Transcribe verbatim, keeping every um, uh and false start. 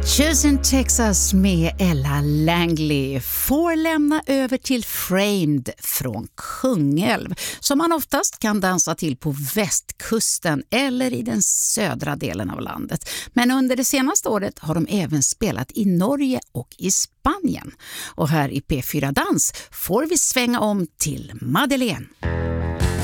Choosing Texas med Ella Langley får lämna över till Framed från Kungälv som man oftast kan dansa till på västkusten eller i den södra delen av landet. Men under det senaste året har de även spelat i Norge och i Spanien. Och här i P fyra Dans får vi svänga om till Madeleine.